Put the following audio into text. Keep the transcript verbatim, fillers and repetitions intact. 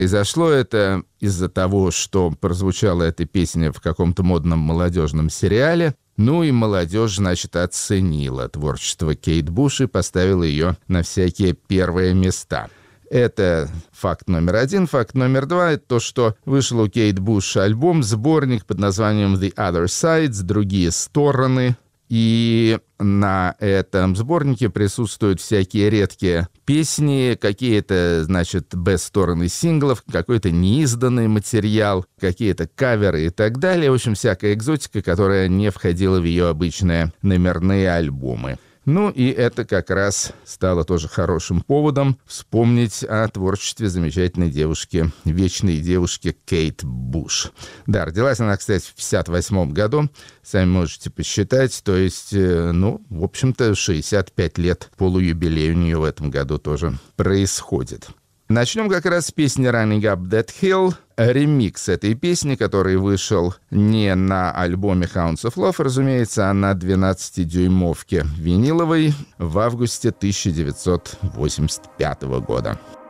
Произошло это из-за того, что прозвучала эта песня в каком-то модном молодежном сериале. Ну и молодежь, значит, оценила творчество Кейт Буш и поставила ее на всякие первые места. Это факт номер один. Факт номер два – это то, что вышел у Кейт Буш альбом, сборник под названием «The Other Sides», «Другие стороны». И на этом сборнике присутствуют всякие редкие песни, какие-то, значит, бэст-стороны синглов, какой-то неизданный материал, какие-то каверы и так далее. В общем, всякая экзотика, которая не входила в ее обычные номерные альбомы. Ну и это как раз стало тоже хорошим поводом вспомнить о творчестве замечательной девушки, вечной девушки Кейт Буш. Да, родилась она, кстати, в пятьдесят восьмом году, сами можете посчитать, то есть, ну, в общем-то, шестьдесят пять лет, полуюбилей у нее в этом году тоже происходит. Начнем как раз с песни «Running Up That Hill». Ремикс этой песни, который вышел не на альбоме «Hounds of Love», разумеется, а на двенадцатидюймовке виниловой в августе тысяча девятьсот восемьдесят пятого года.